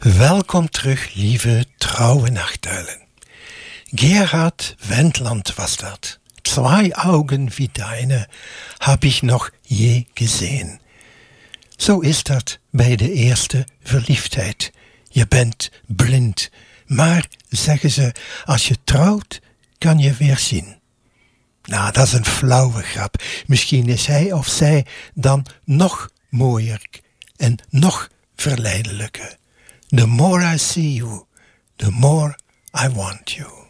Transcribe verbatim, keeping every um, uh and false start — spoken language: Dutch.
Welkom terug, lieve trouwe Nachtuilen. Gerhard Wendland was dat. Zwei Augen wie deine hab ich noch je gesehen. Zo is dat bij de eerste verliefdheid. Je bent blind, maar, zeggen ze, als je trouwt, kan je weer zien. Nou, dat is een flauwe grap. Misschien is hij of zij dan nog mooier en nog verleidelijker. The more I see you, the more I want you.